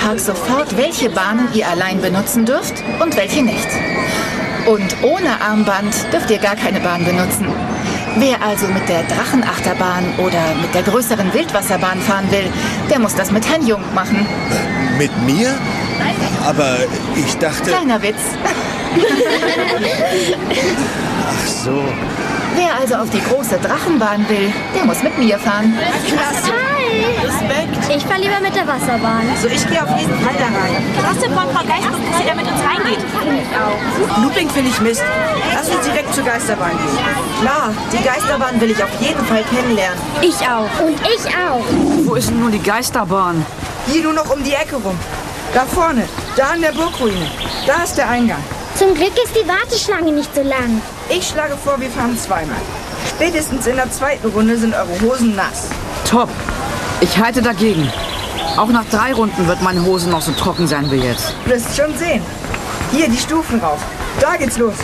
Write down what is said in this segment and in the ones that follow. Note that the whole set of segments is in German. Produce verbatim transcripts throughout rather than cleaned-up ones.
Park sofort, welche Bahnen ihr allein benutzen dürft und welche nicht. Und ohne Armband dürft ihr gar keine Bahn benutzen. Wer also mit der Drachenachterbahn oder mit der größeren Wildwasserbahn fahren will, der muss das mit Herrn Jung machen. Äh, mit mir? Aber ich dachte... Kleiner Witz. Ach so. Wer also auf die große Drachenbahn will, der muss mit mir fahren. Klasse. Hi. Respekt. Ich fahre lieber mit der Wasserbahn. Also ich gehe auf jeden Fall da rein. Klasse von Frau Geistung, dass sie da mit uns reingeht. Looping finde ich Mist. Lass uns direkt zur Geisterbahn gehen. Klar, die Geisterbahn will ich auf jeden Fall kennenlernen. Ich auch. Und ich auch. Wo ist denn nun die Geisterbahn? Hier nur noch um die Ecke rum. Da vorne, da an der Burgruine. Da ist der Eingang. Zum Glück ist die Warteschlange nicht so lang. Ich schlage vor, wir fahren zweimal. Spätestens in der zweiten Runde sind eure Hosen nass. Top. Ich halte dagegen. Auch nach drei Runden wird meine Hose noch so trocken sein wie jetzt. Wirst schon sehen. Hier, die Stufen rauf. Da geht's los.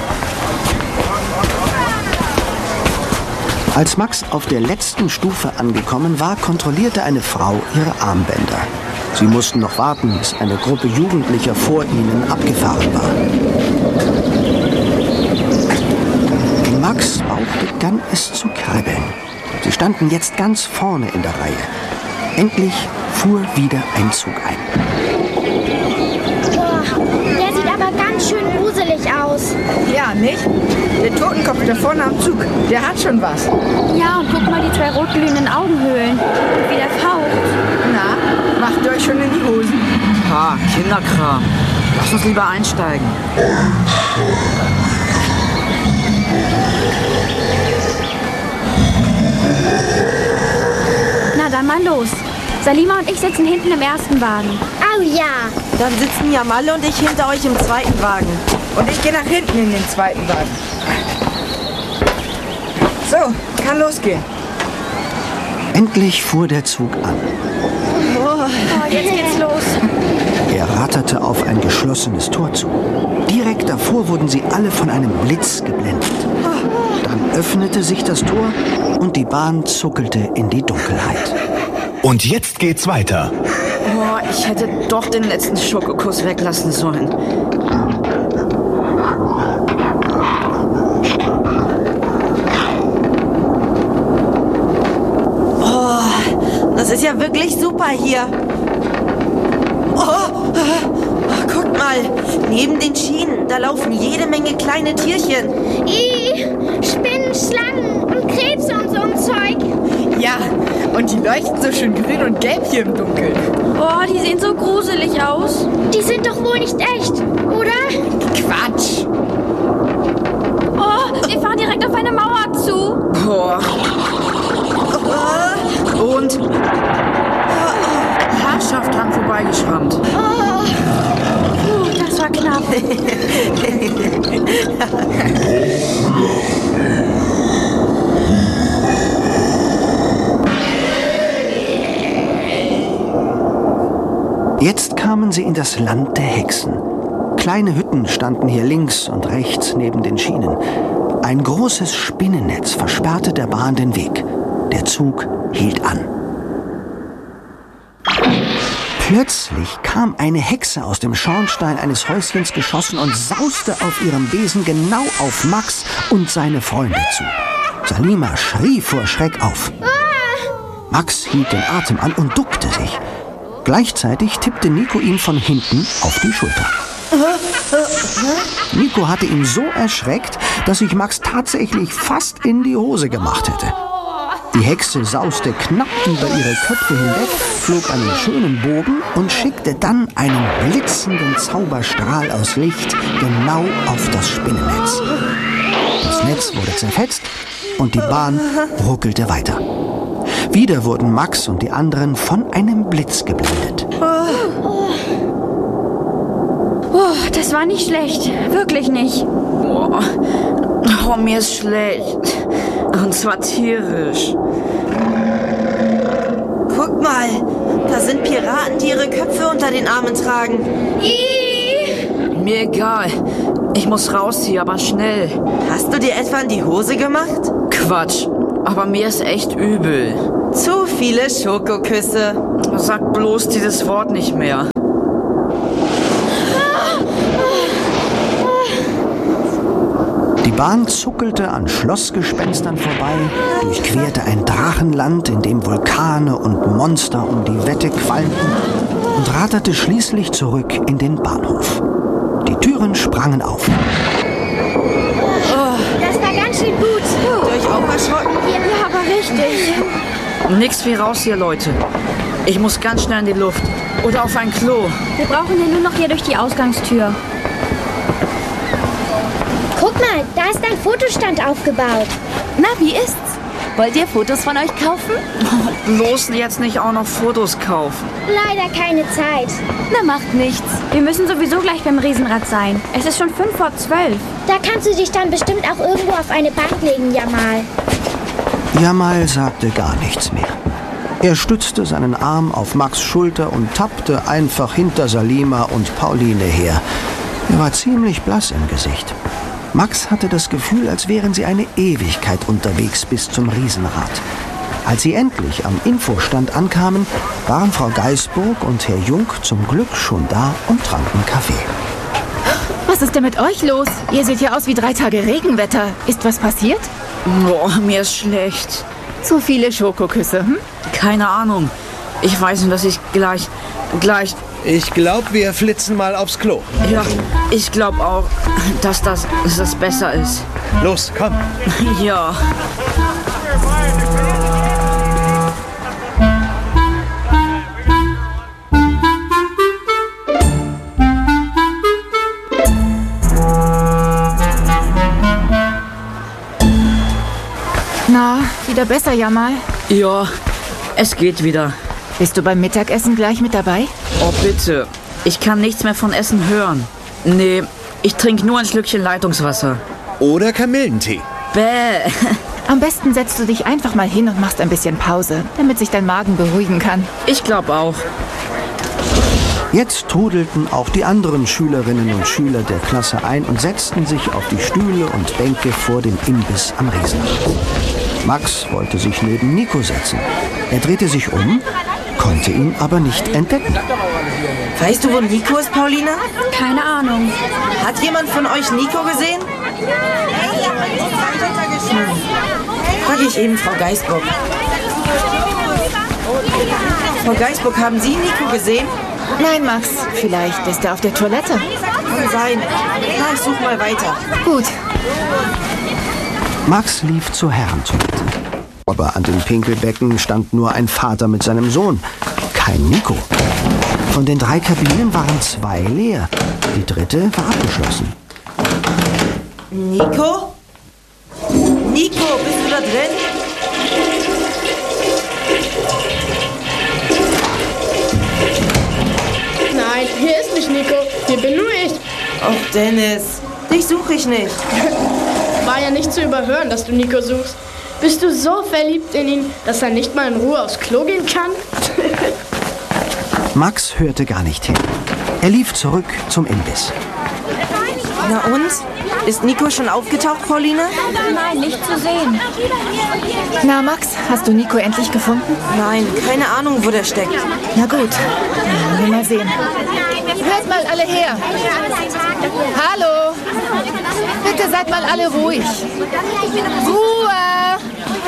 Als Max auf der letzten Stufe angekommen war, kontrollierte eine Frau ihre Armbänder. Sie mussten noch warten, bis eine Gruppe Jugendlicher vor ihnen abgefahren war. In Max' Bauch begann es zu kribbeln. Sie standen jetzt ganz vorne in der Reihe. Endlich fuhr wieder ein Zug ein. Boah, der sieht aber ganz schön gruselig aus. Ja, nicht? Der Totenkopf da vorne am Zug, der hat schon was. Ja, und guck mal die zwei rotglühenden Augenhöhlen. Und wie der faucht. Na, macht euch schon in die Hosen. Ha, Kinderkram. Lass uns lieber einsteigen. Na dann mal los. Salima und ich sitzen hinten im ersten Wagen. Oh ja. Dann sitzen Jamalle und ich hinter euch im zweiten Wagen. Und ich gehe nach hinten in den zweiten Wagen. So, kann losgehen. Endlich fuhr der Zug an. Oh, jetzt geht's los. Er ratterte auf ein geschlossenes Tor zu. Direkt davor wurden sie alle von einem Blitz geblendet. Dann öffnete sich das Tor und die Bahn zuckelte in die Dunkelheit. Und jetzt geht's weiter. Oh, ich hätte doch den letzten Schokokuss weglassen sollen. Oh, das ist ja wirklich super hier. Oh, oh, guckt mal, neben den Schienen, da laufen jede Menge kleine Tierchen. I, Spinnen, Schlangen und Krebse und so ein Zeug. Ja, und die leuchten so schön grün und gelb hier im Dunkeln. Oh, die sehen so gruselig aus. Die sind doch wohl nicht echt, oder? Quatsch. Oh, wir fahren direkt auf eine Mauer zu. Boah. Und Herrschaft dran vorbeigeschrammt. Oh, puh, das war knapp. Jetzt kamen sie in das Land der Hexen. Kleine Hütten standen hier links und rechts neben den Schienen. Ein großes Spinnennetz versperrte der Bahn den Weg. Der Zug hielt an. Plötzlich kam eine Hexe aus dem Schornstein eines Häuschens geschossen und sauste auf ihrem Besen genau auf Max und seine Freunde zu. Salima schrie vor Schreck auf. Max hielt den Atem an und duckte sich. Gleichzeitig tippte Nico ihn von hinten auf die Schulter. Nico hatte ihn so erschreckt, dass sich Max tatsächlich fast in die Hose gemacht hätte. Die Hexe sauste knapp über ihre Köpfe hinweg, flog einen schönen Bogen und schickte dann einen blitzenden Zauberstrahl aus Licht genau auf das Spinnennetz. Das Netz wurde zerfetzt und die Bahn ruckelte weiter. Wieder wurden Max und die anderen von einem Blitz geblendet. Oh, das war nicht schlecht. Wirklich nicht. Oh, oh, mir ist schlecht. Und zwar tierisch. Guck mal, da sind Piraten, die ihre Köpfe unter den Armen tragen. Mir egal. Ich muss raus hier, aber schnell. Hast du dir etwa in die Hose gemacht? Quatsch. Aber mir ist echt übel. Zu viele Schokoküsse. Sag bloß dieses Wort nicht mehr. Bahn zuckelte an Schlossgespenstern vorbei, durchquerte ein Drachenland, in dem Vulkane und Monster um die Wette qualmten, und raderte schließlich zurück in den Bahnhof. Die Türen sprangen auf. Oh, das war ganz schön gut. Habt ihr euch auch erschrocken? Ja, aber richtig. Nix wie raus hier, Leute. Ich muss ganz schnell in die Luft. Oder auf ein Klo. Wir brauchen ja nur noch hier durch die Ausgangstür. Guck mal, da ist ein Fotostand aufgebaut. Na, wie ist's? Wollt ihr Fotos von euch kaufen? Bloß jetzt nicht auch noch Fotos kaufen. Leider keine Zeit. Na, macht nichts. Wir müssen sowieso gleich beim Riesenrad sein. Es ist schon fünf vor zwölf. Da kannst du dich dann bestimmt auch irgendwo auf eine Bank legen, Jamal. Jamal sagte gar nichts mehr. Er stützte seinen Arm auf Max' Schulter und tappte einfach hinter Salima und Pauline her. Er war ziemlich blass im Gesicht. Max hatte das Gefühl, als wären sie eine Ewigkeit unterwegs bis zum Riesenrad. Als sie endlich am Infostand ankamen, waren Frau Geisburg und Herr Jung zum Glück schon da und tranken Kaffee. Was ist denn mit euch los? Ihr seht ja aus wie drei Tage Regenwetter. Ist was passiert? Boah, mir ist schlecht. Zu viele Schokoküsse, hm? Keine Ahnung. Ich weiß nur, dass ich gleich, gleich... Ich glaube, wir flitzen mal aufs Klo. Ja, ich glaube auch, dass das, dass das besser ist. Los, komm. Ja. Na, wieder besser, Jamal? Ja, es geht wieder. Bist du beim Mittagessen gleich mit dabei? Oh, bitte. Ich kann nichts mehr von Essen hören. Nee, ich trinke nur ein Schlückchen Leitungswasser. Oder Kamillentee. Bäh. Am besten setzt du dich einfach mal hin und machst ein bisschen Pause, damit sich dein Magen beruhigen kann. Ich glaube auch. Jetzt trudelten auch die anderen Schülerinnen und Schüler der Klasse ein und setzten sich auf die Stühle und Bänke vor dem Imbiss am Riesenrad. Max wollte sich neben Nico setzen. Er drehte sich um, konnte ihn aber nicht entdecken. Weißt du, wo Nico ist, Pauline? Keine Ahnung. Hat jemand von euch Nico gesehen? Hm. Frage ich eben Frau Geisburg. Frau Geisburg, haben Sie Nico gesehen? Nein, Max. Vielleicht ist er auf der Toilette. Kann sein. Na, ich suche mal weiter. Gut. Max lief zur Herrentoilette. Aber an den Pinkelbecken stand nur ein Vater mit seinem Sohn. Kein Nico. Von den drei Kabinen waren zwei leer. Die dritte war abgeschlossen. Nico? Nico, bist du da drin? Nein, hier ist nicht Nico. Hier bin nur ich. Och, Dennis. Dich suche ich nicht. War ja nicht zu überhören, dass du Nico suchst. Bist du so verliebt in ihn, dass er nicht mal in Ruhe aufs Klo gehen kann? Max hörte gar nicht hin. Er lief zurück zum Imbiss. Na und? Ist Nico schon aufgetaucht, Pauline? Nein, nicht zu sehen. Na, Max, hast du Nico endlich gefunden? Nein, keine Ahnung, wo der steckt. Na gut, ja, wir mal sehen. Hört mal alle her. Hallo. Bitte seid mal alle ruhig. Ruhe.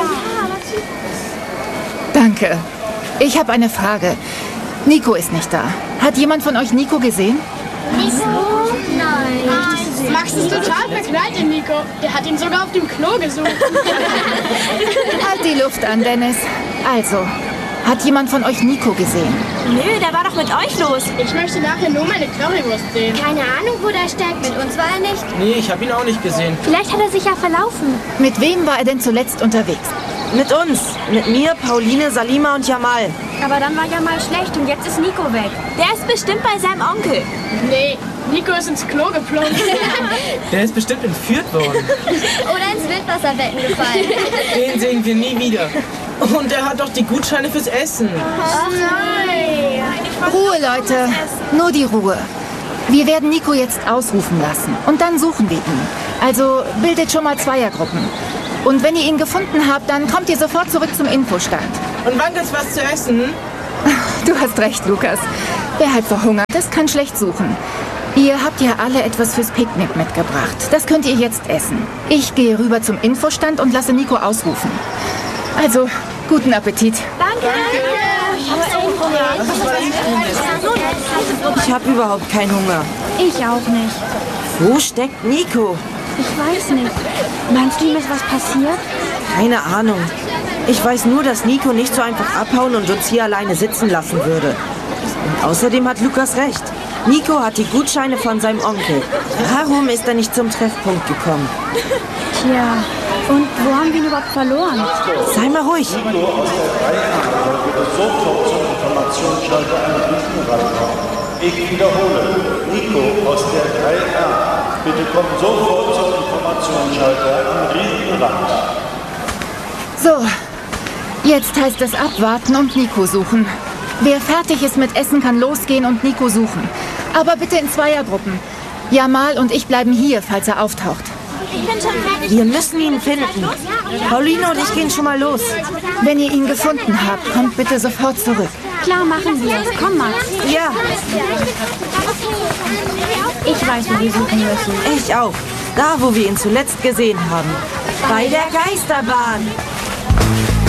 Danke. Ich habe eine Frage. Nico ist nicht da. Hat jemand von euch Nico gesehen? Nico? Nein. Max ist total verknallt in Nico. Der hat ihn sogar auf dem Klo gesucht. Halt die Luft an, Dennis. Also, hat jemand von euch Nico gesehen? Nö, der war doch mit euch los. Ich möchte nachher nur meine Currywurst sehen. Keine Ahnung, wo der steckt. Mit uns war er nicht. Nee, ich habe ihn auch nicht gesehen. Vielleicht hat er sich ja verlaufen. Mit wem war er denn zuletzt unterwegs? Mit uns. Mit mir, Pauline, Salima und Jamal. Aber dann war ja mal schlecht und jetzt ist Nico weg. Der ist bestimmt bei seinem Onkel. Nee, Nico ist ins Klo geplumpt. Der ist bestimmt entführt worden. Oder ins Wildwasserbecken gefallen. Den sehen wir nie wieder. Und er hat doch die Gutscheine fürs Essen. Oh nein. Ruhe, Leute. Nur die Ruhe. Wir werden Nico jetzt ausrufen lassen und dann suchen wir ihn. Also bildet schon mal Zweiergruppen. Und wenn ihr ihn gefunden habt, dann kommt ihr sofort zurück zum Infostand. Und wann gibt's was zu essen? Du hast recht, Lukas. Wer halb verhungert ist, kann schlecht suchen. Ihr habt ja alle etwas fürs Picknick mitgebracht. Das könnt ihr jetzt essen. Ich gehe rüber zum Infostand und lasse Nico ausrufen. Also, guten Appetit. Danke. Ich habe überhaupt keinen Hunger. Ich auch nicht. Wo steckt Nico? Ich weiß nicht. Meinst du, ihm ist was passiert? Keine Ahnung. Ich weiß nur, dass Nico nicht so einfach abhauen und uns hier alleine sitzen lassen würde. Und außerdem hat Lukas recht. Nico hat die Gutscheine von seinem Onkel. Warum ist er nicht zum Treffpunkt gekommen? Tja, und wo haben wir ihn überhaupt verloren? Sei mal ruhig. Nico aus der drei A bitte sofort zum Informationsschalter am Riesenrad kommen. Ich wiederhole, Nico aus der drei A, bitte komm sofort zum Informationsschalter am Riesenrad. So, jetzt heißt es abwarten und Nico suchen. Wer fertig ist mit Essen, kann losgehen und Nico suchen. Aber bitte in Zweiergruppen. Jamal und ich bleiben hier, falls er auftaucht. Ich bin schon fertig. Wir müssen ihn finden. Pauline und ich gehen schon mal los. Wenn ihr ihn gefunden habt, kommt bitte sofort zurück. Klar, machen wir es. Komm, Max. Ja. Ich weiß, wo wir suchen müssen. Ich auch. Da, wo wir ihn zuletzt gesehen haben. Bei der Geisterbahn.